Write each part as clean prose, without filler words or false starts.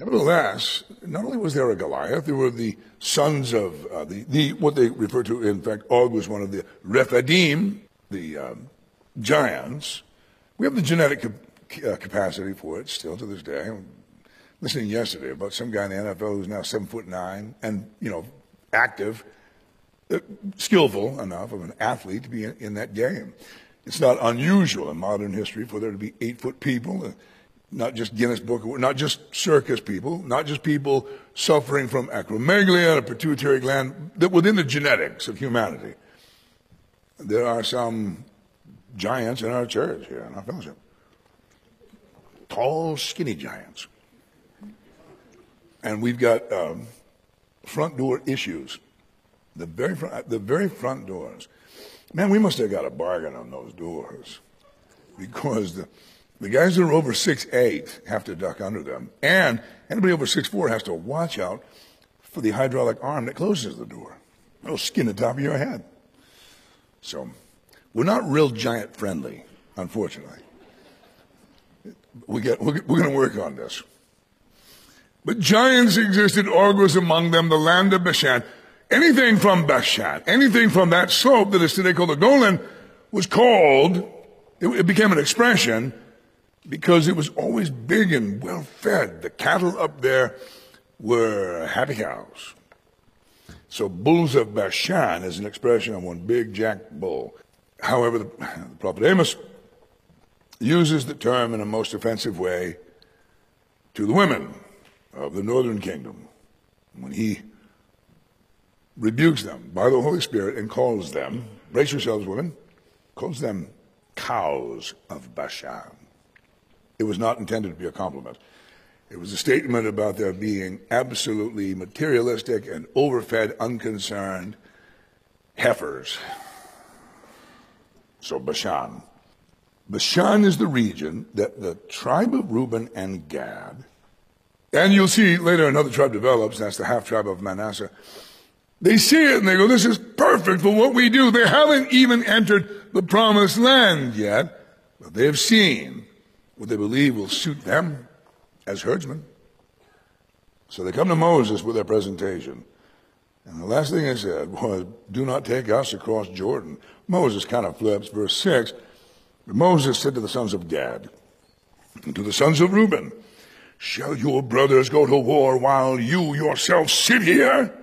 Nevertheless, not only was there a Goliath, there were the sons of what they refer to, in fact, Og was one of the Rephadim, the giants. We have the genetic capacity for it still to this day. I'm listening yesterday about some guy in the NFL who's now 7'9" and, active, skillful enough of an athlete to be in that game. It's not unusual in modern history for there to be 8-foot people, not just Guinness Book, not just circus people, not just people suffering from acromegaly and a pituitary gland, that within the genetics of humanity. There are some giants in our church here, in our fellowship. Tall, skinny giants. And we've got front door issues. The very front doors. Man, we must have got a bargain on those doors, because the guys that are over 6'8" have to duck under them, and anybody over 6'4" has to watch out for the hydraulic arm that closes the door. It'll skin the top of your head. So we're not real giant friendly, unfortunately. We're going to work on this. But giants existed. Og was among them, the land of Bashan. Anything from Bashan, anything from that slope that is today called the Golan, was called, it became an expression because it was always big and well fed. The cattle up there were happy cows. So bulls of Bashan is an expression of one big jack bull. However, the prophet Amos uses the term in a most offensive way to the women of the northern kingdom when he rebukes them by the Holy Spirit and calls them, brace yourselves women, calls them cows of Bashan. It was not intended to be a compliment. It was a statement about their being absolutely materialistic and overfed, unconcerned heifers. So Bashan. Bashan is the region that the tribe of Reuben and Gad, and you'll see later another tribe develops, that's the half-tribe of Manasseh. They see it and they go, this is perfect for what we do. They haven't even entered the promised land yet, but they have seen what they believe will suit them as herdsmen. So they come to Moses with their presentation. And the last thing they said was, do not take us across Jordan. Moses kind of flips, verse 6. But Moses said to the sons of Gad and to the sons of Reuben, shall your brothers go to war while you yourselves sit here?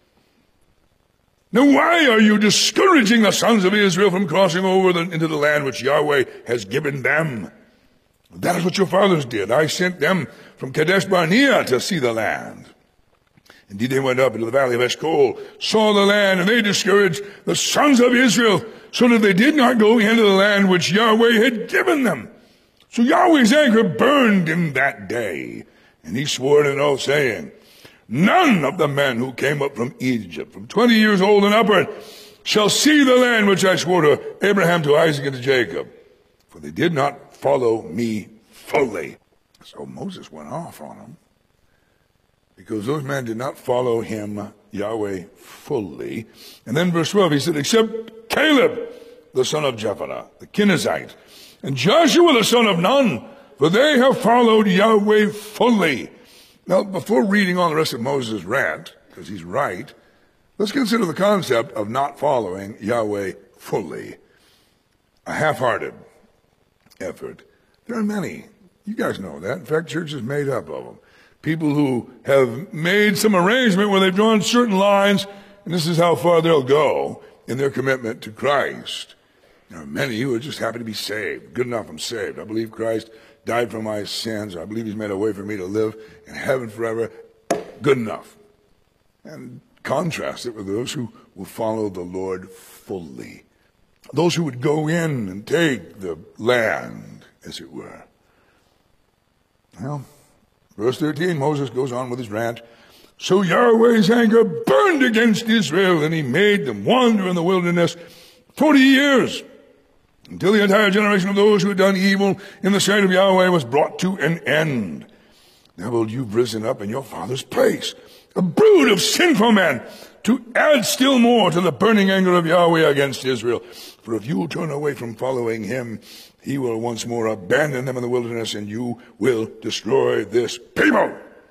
Now why are you discouraging the sons of Israel from crossing over into the land which Yahweh has given them? That is what your fathers did. I sent them from Kadesh Barnea to see the land. Indeed, they went up into the valley of Eshcol, saw the land, and they discouraged the sons of Israel, so that they did not go into the land which Yahweh had given them. So Yahweh's anger burned in that day, and he swore an oath, saying, none of the men who came up from Egypt, from 20 years old and upward, shall see the land which I swore to Abraham, to Isaac, and to Jacob, for they did not follow me fully. So Moses went off on them, because those men did not follow him, Yahweh, fully. And then verse 12, he said, except Caleb, the son of Jephunneh, the Kenizzite, and Joshua, the son of Nun, for they have followed Yahweh fully. Now, before reading on the rest of Moses' rant, because he's right, let's consider the concept of not following Yahweh fully. A half-hearted effort. There are many. You guys know that. In fact, church is made up of them. People who have made some arrangement where they've drawn certain lines, and this is how far they'll go in their commitment to Christ. There are many who are just happy to be saved. Good enough, I'm saved. I believe Christ died for my sins. I believe he's made a way for me to live in heaven forever. Good enough. And contrast it with those who will follow the Lord fully. Those who would go in and take the land, as it were. Well, verse 13, Moses goes on with his rant. So Yahweh's anger burned against Israel, and he made them wander in the wilderness 40 years, until the entire generation of those who had done evil in the sight of Yahweh was brought to an end. Now will you've risen up in your father's place, a brood of sinful men, to add still more to the burning anger of Yahweh against Israel. For if you will turn away from following him, he will once more abandon them in the wilderness, and you will destroy this people.